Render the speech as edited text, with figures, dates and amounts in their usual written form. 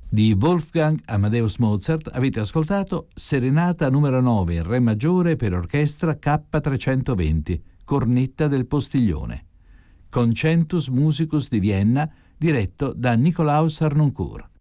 Di Wolfgang Amadeus Mozart avete ascoltato Serenata numero 9 in Re maggiore per orchestra K320, cornetta del Postiglione. Concentus Musicus di Vienna, diretto da Nikolaus Harnoncourt.